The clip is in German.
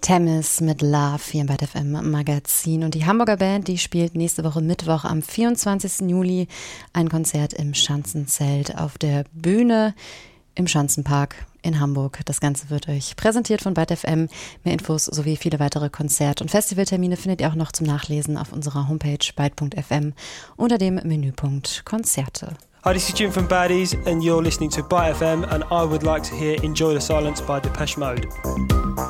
Thames mit Love hier im Byte FM Magazin. Und die Hamburger Band, die spielt nächste Woche Mittwoch am 24. Juli ein Konzert im Schanzenzelt auf der Bühne im Schanzenpark in Hamburg. Das Ganze wird euch präsentiert von Byte FM. Mehr Infos sowie viele weitere Konzert- und Festivaltermine findet ihr auch noch zum Nachlesen auf unserer Homepage byte.fm unter dem Menüpunkt Konzerte. Hi, this is Jim from Baddies and you're listening to Byte FM and I would like to hear Enjoy the Silence by Depeche Mode.